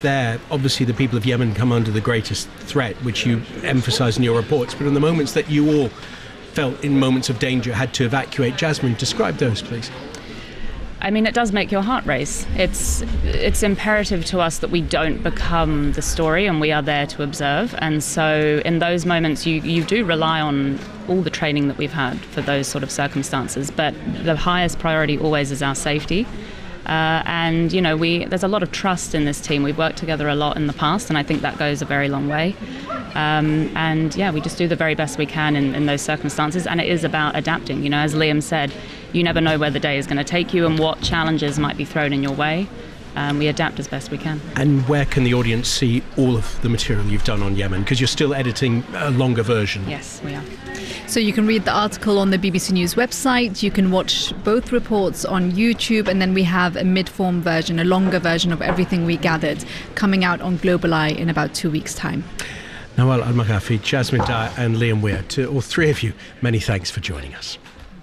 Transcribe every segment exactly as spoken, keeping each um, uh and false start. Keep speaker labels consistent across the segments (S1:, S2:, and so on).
S1: There, obviously the people of Yemen come under the greatest threat, which you emphasise in your reports, but in the moments that you all felt in moments of danger had to evacuate, Jasmine, describe those, please.
S2: I mean, it does make your heart race. It's it's imperative to us that we don't become the story, and we are there to observe. And so in those moments, you, you do rely on all the training that we've had for those sort of circumstances. But the highest priority always is our safety. Uh, and, you know, we there's a lot of trust in this team. We've worked together a lot in the past, and I think that goes a very long way. Um, and, yeah, we just do the very best we can in, in those circumstances. And it is about adapting. You know, as Liam said, you never know where the day is going to take you and what challenges might be thrown in your way. Um, we adapt as best we can.
S1: And where can the audience see all of the material you've done on Yemen? Because you're still editing a longer version.
S2: Yes, we are.
S3: So you can read the article on the B B C News website. You can watch both reports on YouTube, and then we have a mid-form version, a longer version of everything we gathered, coming out on Global Eye in about two weeks' time.
S1: Nawal Al-Maghafi, Jasmine Dyer and Liam Weir, to all three of you, many thanks for joining us.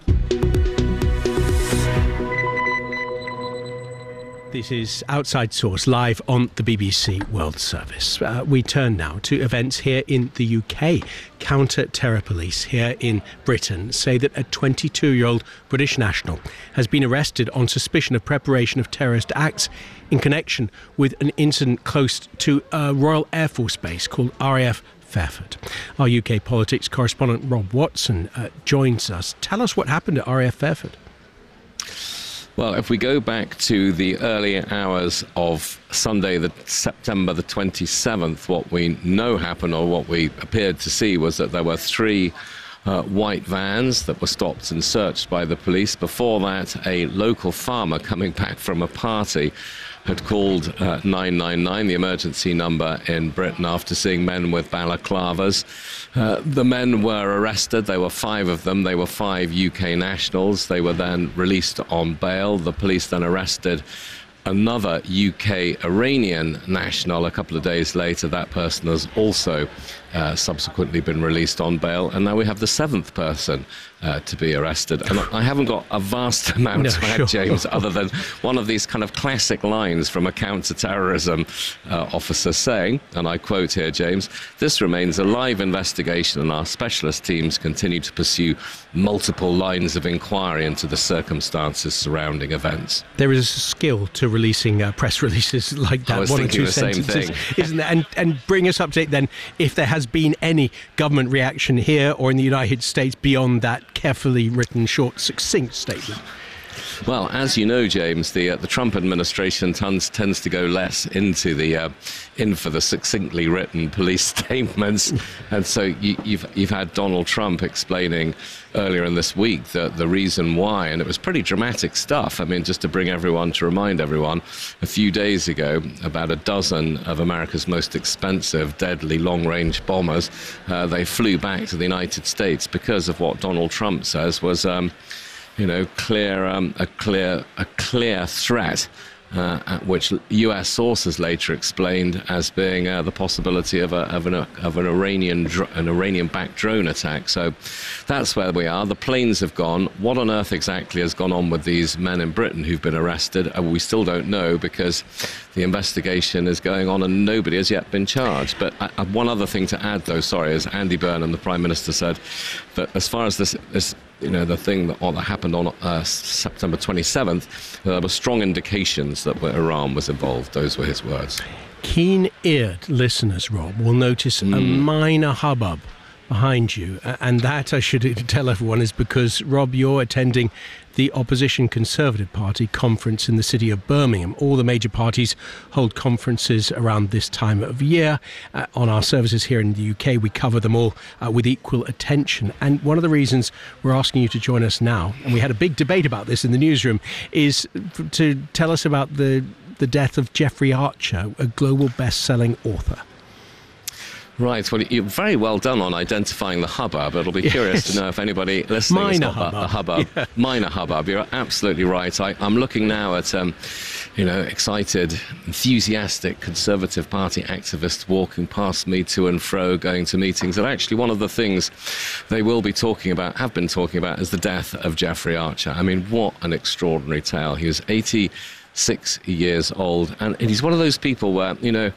S1: This is Outside Source, live on the B B C World Service. Uh, we turn now to events here in the U K. Counter-terror police here in Britain say that a twenty-two-year-old British national has been arrested on suspicion of preparation of terrorist acts in connection with an incident close to a Royal Air Force base called R A F Fairford. Our U K politics correspondent Rob Watson uh, joins us. Tell us what happened at R A F Fairford.
S4: Well, if we go back to the early hours of Sunday, the September the twenty-seventh, what we know happened, or what we appeared to see, was that there were three uh, white vans that were stopped and searched by the police. Before that, a local farmer coming back from a party had called uh, nine nine nine, the emergency number in Britain, after seeing men with balaclavas. Uh, the men were arrested. There were five of them. They were five U K nationals. They were then released on bail. The police then arrested another U K Iranian national a couple of days later. That person has also uh, subsequently been released on bail. And now we have the seventh person uh, to be arrested. And I haven't got a vast amount
S1: no,
S4: to add,
S1: sure.
S4: James, other than one of these kind of classic lines from a counter-terrorism uh, officer saying, and I quote here, James, "This remains a live investigation and our specialist teams continue to pursue multiple lines of inquiry into the circumstances surrounding events."
S1: There is a skill to releasing uh, press releases like that,
S4: I was
S1: one or
S4: thinking
S1: two
S4: the same
S1: sentences,
S4: thing.
S1: isn't there? And, and bring us up to date then, if there has been any government reaction here or in the United States beyond that carefully written, short, succinct statement.
S4: Well, as you know, James, the uh, the Trump administration tends tends to go less into the uh, in for the succinctly written police statements, and so you, you've you've had Donald Trump explaining earlier in this week the the reason why, and it was pretty dramatic stuff. I mean, just to bring everyone to remind everyone, a few days ago, about a dozen of America's most expensive, deadly long-range bombers, uh, they flew back to the United States because of what Donald Trump says was. Um, You know, clear um, a clear a clear threat, uh, at which U S sources later explained as being uh, the possibility of a of an of an Iranian dr- an Iranian-backed drone attack. So that's where we are. The planes have gone. What on earth exactly has gone on with these men in Britain who've been arrested? Uh, we still don't know, because the investigation is going on and nobody has yet been charged. But uh, one other thing to add, though, sorry, is Andy Burnham, the Prime Minister, said that as far as this this. You know, the thing that, oh, that happened on uh, September twenty-seventh, there were strong indications that Iran was involved. Those were his words.
S1: Keen-eared listeners, Rob, will notice mm. a minor hubbub behind you. And that, I should tell everyone, is because, Rob, you're attending the opposition Conservative Party conference in the city of Birmingham. All the major parties hold conferences around this time of year. Uh, on our services here in the U K, we cover them all uh, with equal attention. And one of the reasons we're asking you to join us now, and we had a big debate about this in the newsroom, is to tell us about the, the death of Jeffrey Archer, a global best-selling author.
S4: Right, well, you're very well done on identifying the hubbub. It'll be curious yes. to know if anybody listening
S1: Minor
S4: has got
S1: hubbub.
S4: the hubbub. Yeah. Minor hubbub, you're absolutely right. I, I'm looking now at, um, you know, excited, enthusiastic Conservative Party activists walking past me to and fro, going to meetings. And actually one of the things they will be talking about, have been talking about, is the death of Jeffrey Archer. I mean, what an extraordinary tale. He was eighty six years old. And he's one of those people where, you know,